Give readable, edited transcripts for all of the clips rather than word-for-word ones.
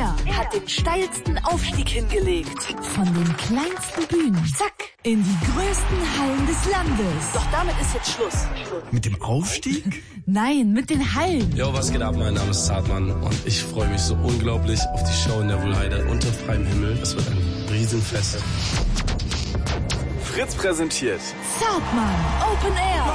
Air hat den steilsten Aufstieg hingelegt. Von den kleinsten Bühnen, zack, in die größten Hallen des Landes. Doch damit ist jetzt Schluss. Mit dem Aufstieg? Nein, mit den Hallen. Jo, was geht ab? Mein Name ist Zartmann und ich freue mich so unglaublich auf die Show in der Wuhlheide unter freiem Himmel. Es wird ein Riesenfest. Fritz präsentiert Zartmann Open Air.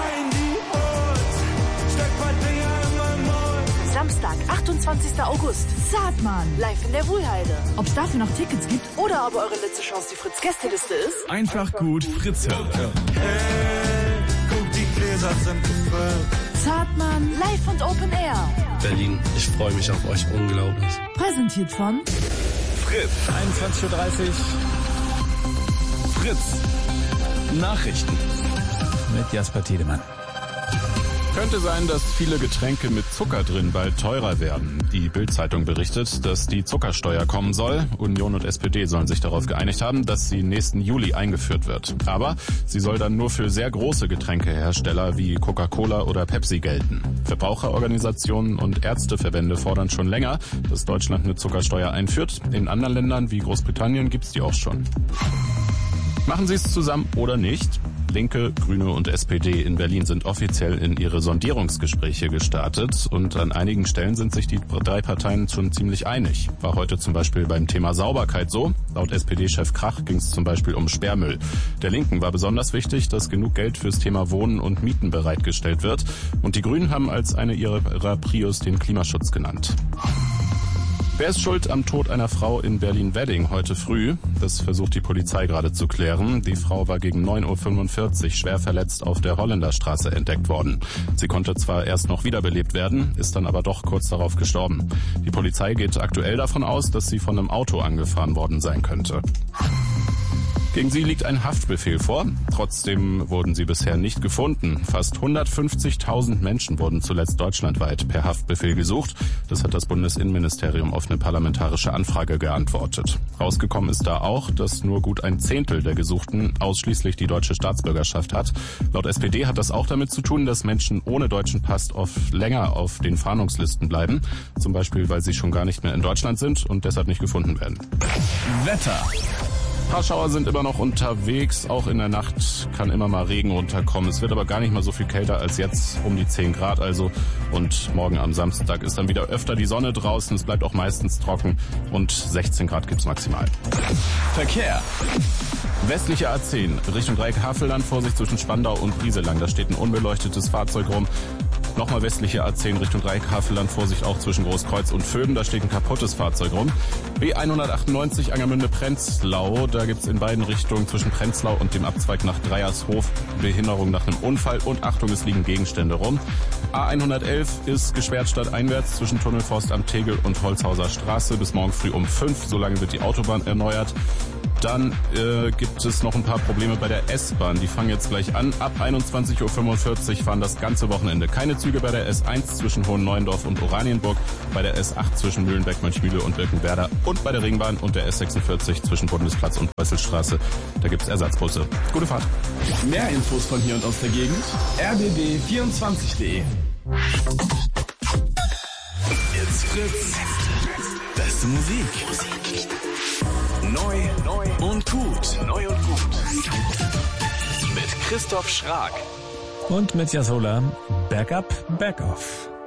Samstag, 28. August. Zartmann live in der Wuhlheide. Ob es dafür noch Tickets gibt oder ob eure letzte Chance die Fritz-Gästeliste ist? Einfach gut Fritz hören. Hey, guck, die Gläser sind gefüllt. Zartmann live und Open Air. Berlin, ich freue mich auf euch unglaublich. Präsentiert von Fritz. 21:30 Uhr. Fritz. Nachrichten. Mit Jasper Tiedemann. Könnte sein, dass viele Getränke mit Zucker drin bald teurer werden. Die Bild-Zeitung berichtet, dass die Zuckersteuer kommen soll. Union und SPD sollen sich darauf geeinigt haben, dass sie nächsten Juli eingeführt wird. Aber sie soll dann nur für sehr große Getränkehersteller wie Coca-Cola oder Pepsi gelten. Verbraucherorganisationen und Ärzteverbände fordern schon länger, dass Deutschland eine Zuckersteuer einführt. In anderen Ländern wie Großbritannien gibt's die auch schon. Machen Sie es zusammen oder nicht? Linke, Grüne und SPD in Berlin sind offiziell in ihre Sondierungsgespräche gestartet und an einigen Stellen sind sich die drei Parteien schon ziemlich einig. War heute zum Beispiel beim Thema Sauberkeit so. Laut SPD-Chef Krach ging es zum Beispiel um Sperrmüll. Der Linken war besonders wichtig, dass genug Geld fürs Thema Wohnen und Mieten bereitgestellt wird. Und die Grünen haben als eine ihrer Prios den Klimaschutz genannt. Wer ist schuld am Tod einer Frau in Berlin-Wedding heute früh? Das versucht die Polizei gerade zu klären. Die Frau war gegen 9:45 Uhr schwer verletzt auf der Holländerstraße entdeckt worden. Sie konnte zwar erst noch wiederbelebt werden, ist dann aber doch kurz darauf gestorben. Die Polizei geht aktuell davon aus, dass sie von einem Auto angefahren worden sein könnte. Gegen sie liegt ein Haftbefehl vor. Trotzdem wurden sie bisher nicht gefunden. Fast 150.000 Menschen wurden zuletzt deutschlandweit per Haftbefehl gesucht. Das hat das Bundesinnenministerium auf eine parlamentarische Anfrage geantwortet. Rausgekommen ist da auch, dass nur gut ein Zehntel der Gesuchten ausschließlich die deutsche Staatsbürgerschaft hat. Laut SPD hat das auch damit zu tun, dass Menschen ohne deutschen Pass oft länger auf den Fahndungslisten bleiben. Zum Beispiel, weil sie schon gar nicht mehr in Deutschland sind und deshalb nicht gefunden werden. Wetter. Ein paar Schauer sind immer noch unterwegs. Auch in der Nacht kann immer mal Regen runterkommen. Es wird aber gar nicht mal so viel kälter als jetzt, um die 10 Grad also. Und morgen am Samstag ist dann wieder öfter die Sonne draußen. Es bleibt auch meistens trocken und 16 Grad gibt's maximal. Verkehr. Westliche A10, Richtung Dreieck Havelland, Vorsicht zwischen Spandau und Brieselang. Da steht ein unbeleuchtetes Fahrzeug rum. Nochmal westliche A10 Richtung Dreieck Havelland, Vorsicht auch zwischen Großkreuz und Vöben. Da steht ein kaputtes Fahrzeug rum. B198 Angermünde-Prenzlau. Da gibt's in beiden Richtungen zwischen Prenzlau und dem Abzweig nach Dreiershof Behinderung nach einem Unfall. Und Achtung, es liegen Gegenstände rum. A111 ist gesperrt stadteinwärts zwischen Tunnelforst am Tegel und Holzhauser Straße bis morgen früh um 5. So lange wird die Autobahn erneuert. Dann gibt es noch ein paar Probleme bei der S-Bahn. Die fangen jetzt gleich an. Ab 21:45 Uhr fahren das ganze Wochenende keine Züge bei der S1 zwischen Hohenneuendorf und Oranienburg, bei der S8 zwischen Mühlenbeck, Mönchmühle und Birkenwerder und bei der Ringbahn und der S46 zwischen Bundesplatz und Wesselstraße. Da gibt's Ersatzbusse. Gute Fahrt. Mehr Infos von hier und aus der Gegend. rbb24.de. Jetzt Fritz. Beste Musik. Neu und gut. Mit Christoph Schrag. Und mit Jasola. Back up, back off.